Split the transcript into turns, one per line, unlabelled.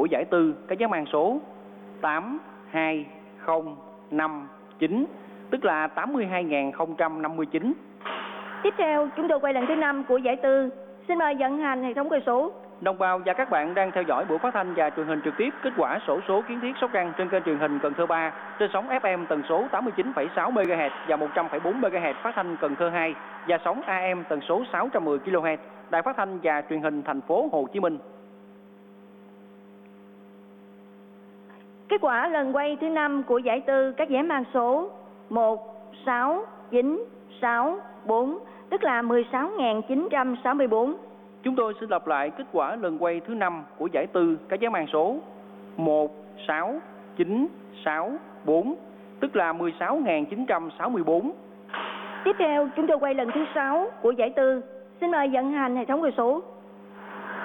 của giải tư có giá mang số 82059, tức là 82.059.
Tiếp theo, chúng tôi quay lần thứ 5 của giải tư. Xin mời vận hành hệ thống cây số.
Đồng bào và các bạn đang theo dõi buổi phát thanh và truyền hình trực tiếp kết quả xổ số kiến thiết Sóc Trăng trên kênh truyền hình Cần Thơ 3 trên sóng FM tần số 89,6 MHz và 100,4 MHz phát thanh Cần Thơ 2 và sóng AM tần số 610 kHz Đài Phát thanh và Truyền hình thành phố Hồ Chí Minh.
Kết quả lần quay thứ 5 của giải tư các vé mang số 16964, tức là 16.964.
Chúng tôi xin lặp lại kết quả lần quay thứ 5 của giải tư có giá mang số 16964, tức là 16.964.
Tiếp theo, chúng tôi quay lần thứ 6 của giải tư. Xin mời vận hành hệ thống cây số.